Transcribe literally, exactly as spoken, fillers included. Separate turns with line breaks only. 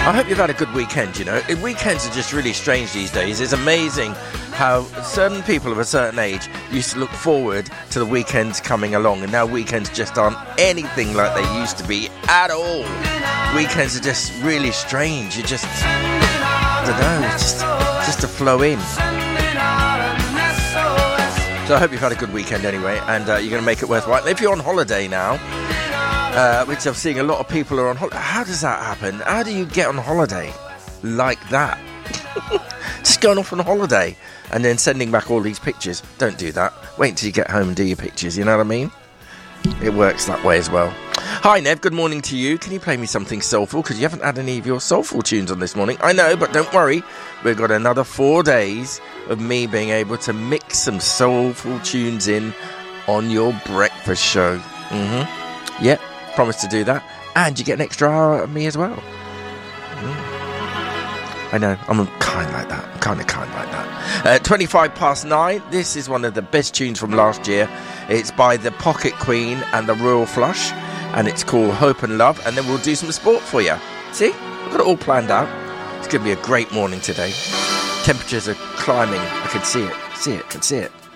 I hope you've had a good weekend, you know. Weekends are just really strange these days. It's amazing how certain people of a certain age used to look forward to the weekends coming along, and now weekends just aren't anything like they used to be at all. Weekends are just really strange. You just, I don't know, it's just, just to flow in. So I hope you've had a good weekend anyway, and uh, you're going to make it worthwhile. If you're on holiday now, uh, which I'm seeing a lot of people are on holiday, how does that happen? How do you get on holiday like that? Just going off on holiday and then sending back all these pictures. Don't do that. Wait until you get home and do your pictures, you know what I mean? It works that way as well. Hi Nev, good morning to you. Can you play me something soulful? Because you haven't had any of your soulful tunes on this morning. I know, but don't worry. We've got another four days of me being able to mix some soulful tunes in on your breakfast show. Mm-hmm. Yep, promise to do that. And you get an extra hour of me as well. Mm. I know, I'm kind like that. I'm kind of kind like that. Uh, twenty-five past nine. This is one of the best tunes from last year. It's by the Pocket Queen and the Royal Flush, and it's called Hope and Love, and then we'll do some sport for you. See? I've got it all planned out. It's going to be a great morning today. Temperatures are climbing. I can see it. See it. Can see it.